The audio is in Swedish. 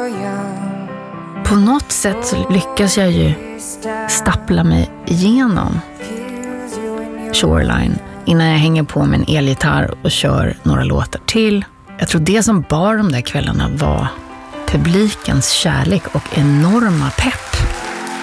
På något sätt så lyckas jag ju stappla mig igenom Shoreline innan jag hänger på med en elgitarr och kör några låtar till. Jag tror det som bar de där kvällarna var publikens kärlek och enorma pepp.